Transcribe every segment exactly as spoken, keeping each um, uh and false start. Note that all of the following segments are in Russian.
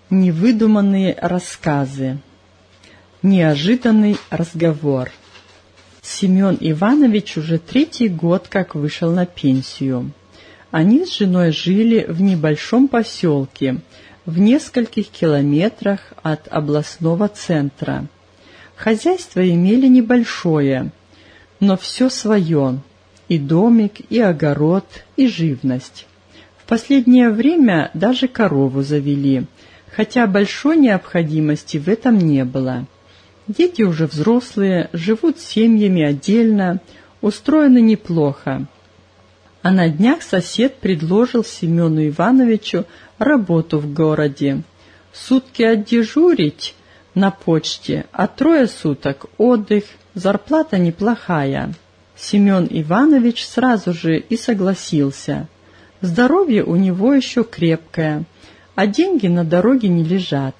Невыдуманные рассказы. Неожиданный разговор. Семен Иванович уже третий год как вышел на пенсию. Они с женой жили в небольшом поселке, в нескольких километрах от областного центра. Хозяйство имели небольшое, но все свое: и домик, и огород, и живность. В последнее время даже корову завели, хотя большой необходимости в этом не было. Дети уже взрослые, живут семьями отдельно, устроены неплохо. А на днях сосед предложил Семену Ивановичу работу в городе. Сутки отдежурить на почте, а трое суток отдых, зарплата неплохая. Семен Иванович сразу же и согласился. Здоровье у него еще крепкое, а деньги на дороге не лежат.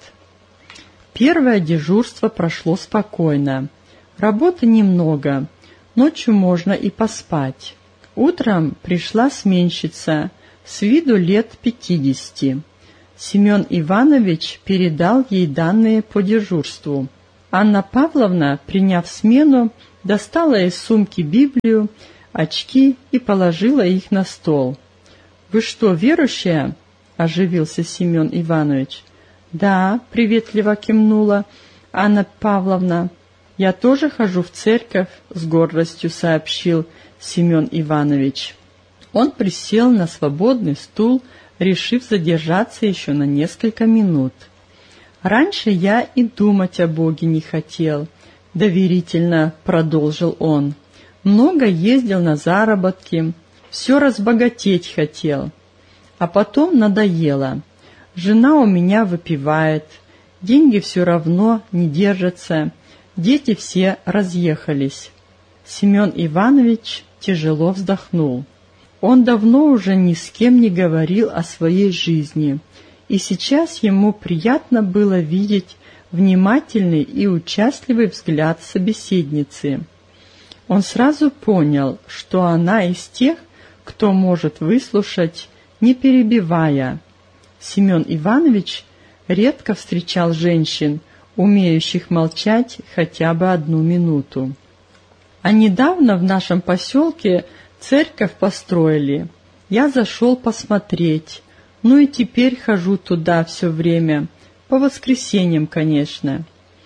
Первое дежурство прошло спокойно. Работы немного, ночью можно и поспать. Утром пришла сменщица, с виду лет пятидесяти. Семен Иванович передал ей данные по дежурству. Анна Павловна, приняв смену, достала из сумки Библию, очки и положила их на стол. «Вы что, верующая?» — оживился Семен Иванович. «Да», — приветливо кивнула Анна Павловна. «Я тоже хожу в церковь», — с гордостью сообщил Семен Иванович. Он присел на свободный стул, решив задержаться еще на несколько минут. «Раньше я и думать о Боге не хотел», — доверительно продолжил он. «Много ездил на заработки, все разбогатеть хотел, а потом надоело. Жена у меня выпивает, деньги все равно не держатся, дети все разъехались». Семен Иванович тяжело вздохнул. Он давно уже ни с кем не говорил о своей жизни, и сейчас ему приятно было видеть внимательный и участливый взгляд собеседницы. Он сразу понял, что она из тех, кто может выслушать, не перебивая. Семен Иванович редко встречал женщин, умеющих молчать хотя бы одну минуту. «А недавно в нашем поселке церковь построили. Я зашел посмотреть, ну и теперь хожу туда все время, по воскресеньям, конечно.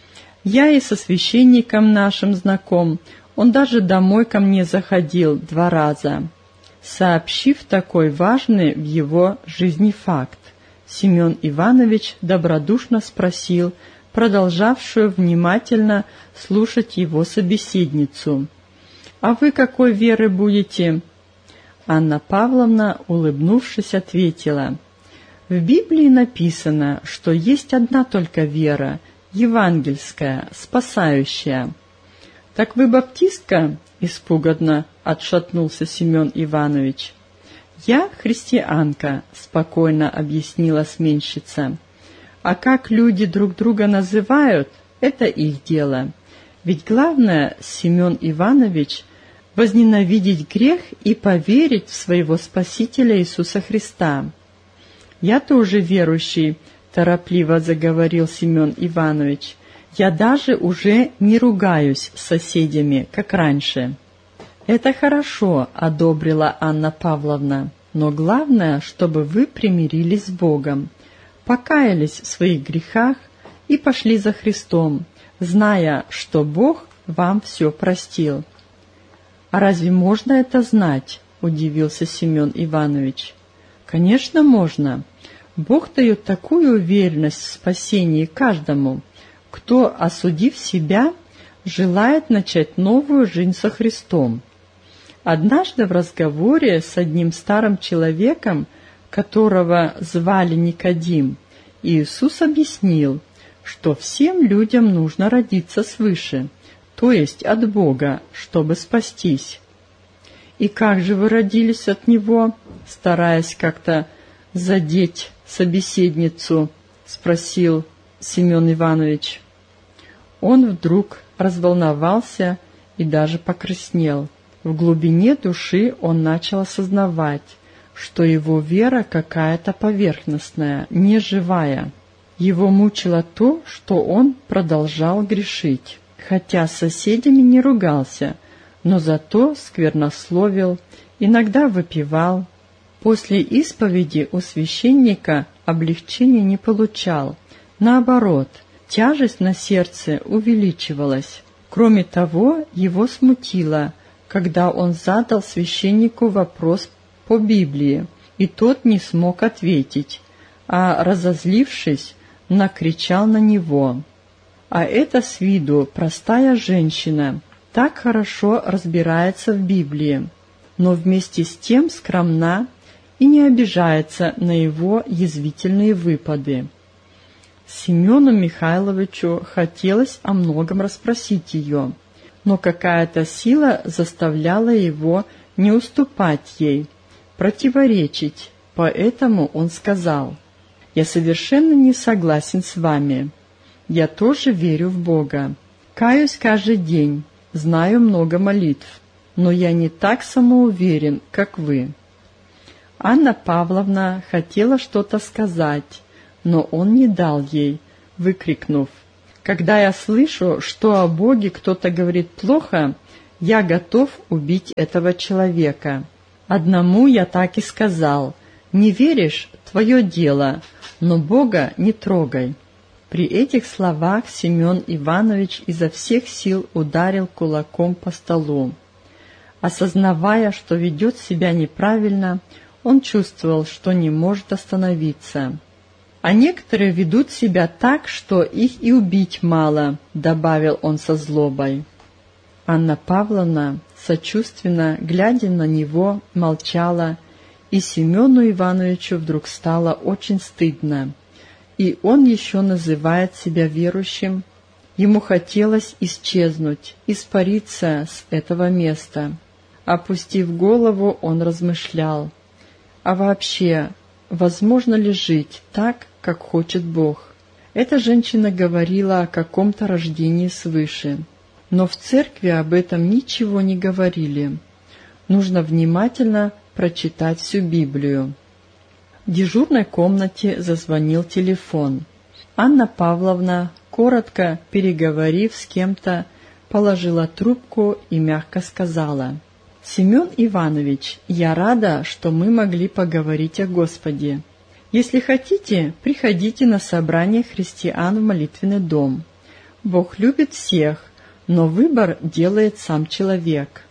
Я и со священником нашим знаком, он даже домой ко мне заходил два раза». Сообщив такой важный в его жизни факт, Семен Иванович добродушно спросил продолжавшую внимательно слушать его собеседницу: «А вы какой веры будете?» Анна Павловна, улыбнувшись, ответила: «В Библии написано, что есть одна только вера, евангельская, спасающая». «Так вы баптистка?» — испуганно отшатнулся Семен Иванович. «Я христианка», — спокойно объяснила сменщица. «А как люди друг друга называют, это их дело. Ведь главное, Семен Иванович, возненавидеть грех и поверить в своего Спасителя Иисуса Христа». «Я тоже верующий», — торопливо заговорил Семен Иванович. «Я даже уже не ругаюсь с соседями, как раньше». «Это хорошо», — одобрила Анна Павловна. «Но главное, чтобы вы примирились с Богом, покаялись в своих грехах и пошли за Христом, зная, что Бог вам все простил». «А разве можно это знать?» — удивился Семен Иванович. «Конечно, можно. Бог дает такую уверенность в спасении каждому, кто, осудив себя, желает начать новую жизнь со Христом». Однажды в разговоре с одним старым человеком, которого звали Никодим, Иисус объяснил, что всем людям нужно родиться свыше, то есть от Бога, чтобы спастись. «И как же вы родились от Него?» — стараясь как-то задеть собеседницу, спросил Семен Иванович. Он вдруг разволновался и даже покраснел. В глубине души он начал осознавать, что его вера какая-то поверхностная, неживая. Его мучило то, что он продолжал грешить, хотя с соседями не ругался, но зато сквернословил, иногда выпивал. После исповеди у священника облегчения не получал. Наоборот, тяжесть на сердце увеличивалась. Кроме того, его смутило, когда он задал священнику вопрос по Библии, и тот не смог ответить, а, разозлившись, накричал на него. А эта с виду простая женщина так хорошо разбирается в Библии, но вместе с тем скромна и не обижается на его язвительные выпады. Семену Михайловичу хотелось о многом расспросить ее, но какая-то сила заставляла его не уступать ей, противоречить, поэтому он сказал: «Я совершенно не согласен с вами. Я тоже верю в Бога. Каюсь каждый день, знаю много молитв, но я не так самоуверен, как вы». Анна Павловна хотела что-то сказать, но он не дал ей, выкрикнув: «Когда я слышу, что о Боге кто-то говорит плохо, я готов убить этого человека. Одному я так и сказал: не веришь — твое дело, но Бога не трогай». При этих словах Семен Иванович изо всех сил ударил кулаком по столу. Осознавая, что ведет себя неправильно, он чувствовал, что не может остановиться. «А некоторые ведут себя так, что их и убить мало», — добавил он со злобой. Анна Павловна, сочувственно глядя на него, молчала, и Семену Ивановичу вдруг стало очень стыдно. И он еще называет себя верующим. Ему хотелось исчезнуть, испариться с этого места. Опустив голову, он размышлял: а вообще, возможно ли жить так, как хочет Бог? Эта женщина говорила о каком-то рождении свыше, но в церкви об этом ничего не говорили. Нужно внимательно прочитать всю Библию. В дежурной комнате зазвонил телефон. Анна Павловна, коротко переговорив с кем-то, положила трубку и мягко сказала: «Семен Иванович, я рада, что мы могли поговорить о Господе. Если хотите, приходите на собрание христиан в молитвенный дом. Бог любит всех, но выбор делает сам человек».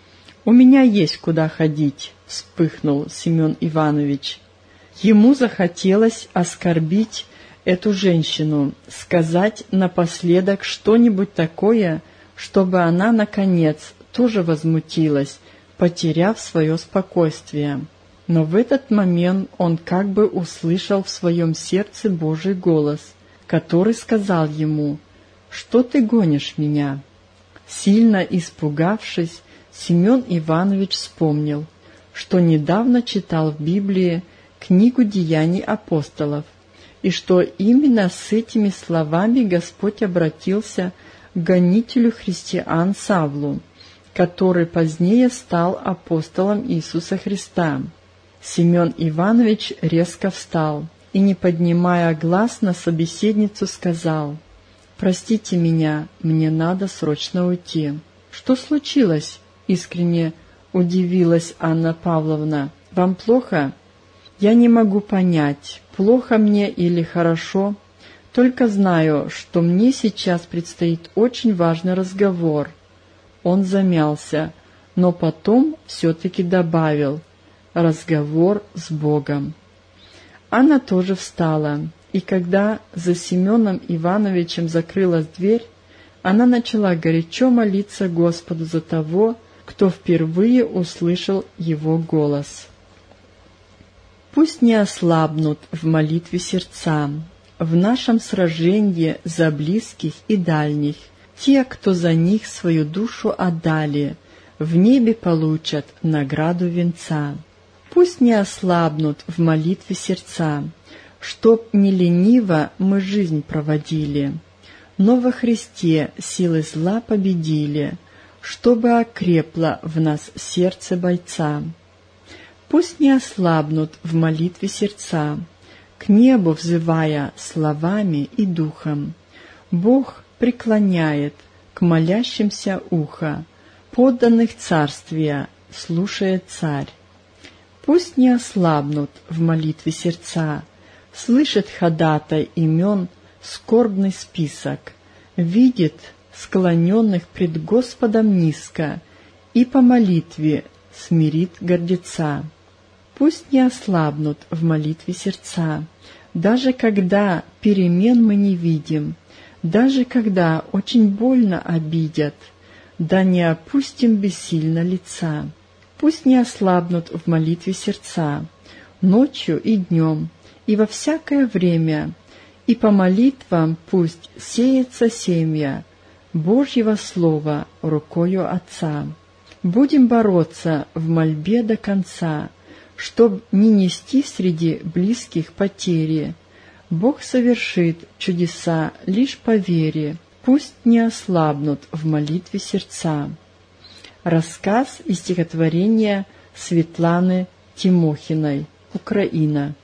«У меня есть куда ходить», — вспыхнул Семен Иванович. Ему захотелось оскорбить эту женщину, сказать напоследок что-нибудь такое, чтобы она, наконец, тоже возмутилась, потеряв свое спокойствие. Но в этот момент он как бы услышал в своем сердце Божий голос, который сказал ему: «Что ты гонишь меня?» Сильно испугавшись, Семен Иванович вспомнил, что недавно читал в Библии книгу «Деяний апостолов», и что именно с этими словами Господь обратился к гонителю христиан Савлу, который позднее стал апостолом Иисуса Христа. Семен Иванович резко встал и, не поднимая глаз на собеседницу, сказал: «Простите меня, мне надо срочно уйти». «Что случилось?» — искренне удивилась Анна Павловна. «Вам плохо?» «Я не могу понять, плохо мне или хорошо, только знаю, что мне сейчас предстоит очень важный разговор». Он замялся, но потом все-таки добавил: «Разговор с Богом». Анна тоже встала, и когда за Семеном Ивановичем закрылась дверь, она начала горячо молиться Господу за того, кто впервые услышал его голос. Пусть не ослабнут в молитве сердца, в нашем сражении за близких и дальних. Те, кто за них свою душу отдали, в небе получат награду венца. Пусть не ослабнут в молитве сердца, чтоб не лениво мы жизнь проводили, но во Христе силы зла победили, чтобы окрепло в нас сердце бойца. Пусть не ослабнут в молитве сердца, к небу взывая словами и духом. Бог преклоняет к молящимся ухо, подданных царствия слушает царь. Пусть не ослабнут в молитве сердца, слышит ходатай имен скорбный список, видит склоненных пред Господом низко и по молитве смирит гордеца. Пусть не ослабнут в молитве сердца, даже когда перемен мы не видим, даже когда очень больно обидят, да не опустим бессильно лица. Пусть не ослабнут в молитве сердца, ночью и днем, и во всякое время, и по молитвам пусть сеется семя Божьего Слова рукою Отца. Будем бороться в мольбе до конца, чтоб не нести среди близких потери. Бог совершит чудеса лишь по вере, пусть не ослабнут в молитве сердца. Рассказ и стихотворение Светланы Тимохиной, Украина.